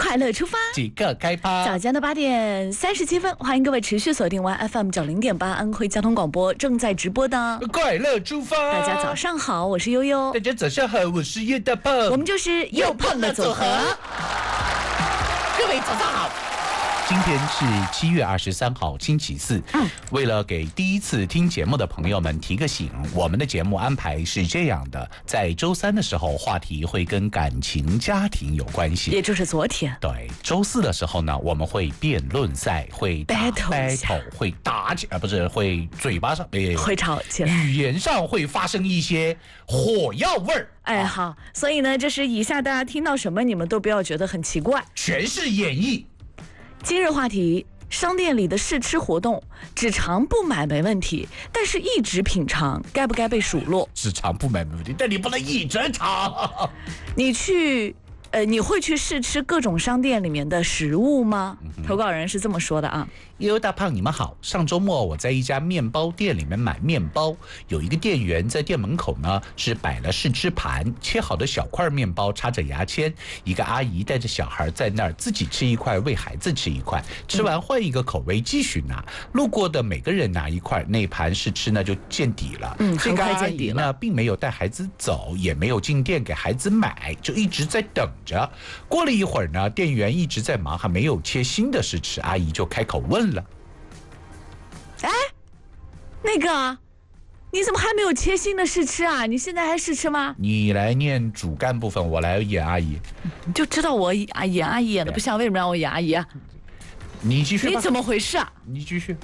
快乐出发， 几个开趴。 早间的8:37，欢迎各位持续锁定完 FM90.8安徽交通广播正在直播的快乐出发。 大家早上好，我是悠悠。 大家早上好，我是叶大胖。 我们就是又胖的组合。 各位早上好。今天是7月23号，星期四。为了给第一次听节目的朋友们提个醒，我们的节目安排是这样的：在周三的时候，话题会跟感情、家庭有关系， 也就是昨天。 对，周四的时候呢，我们会辩论赛，会 battle， 会打起来，不是会嘴巴上会吵起来， 语言上会发生一些火药味儿。 哎，好，所以呢，就是以下大家听到什么，你们都不要觉得很奇怪， 全是演绎。 今日话题：商店里的试吃活动，只尝不买没问题，但是一直品尝该不该被数落？ 只尝不买没问题，但你不能一直尝。 你会去试吃各种商店里面的食物吗？投稿人是这么说的啊。 悠悠大胖，你们好。上周末我在一家面包店里面买面包，有一个店员在店门口呢是摆了试吃盘，切好的小块面包插着牙签，一个阿姨带着小孩在那儿自己吃一块，喂孩子吃一块，吃完换一个口味继续拿，路过的每个人拿一块，那盘试吃呢就见底了。这个阿姨呢并没有带孩子走，也没有进店给孩子买，就一直在等着。过了一会儿呢，店员一直在忙，还没有切新的试吃，阿姨就开口问了： 哎，那个你怎么还没有切新的试吃啊？你现在还试吃吗？ 你来念主干部分，我来演阿姨。 你就知道我演阿姨演的不像，为什么让我演阿姨啊？ 你继续吧。 你怎么回事啊？ 你继续。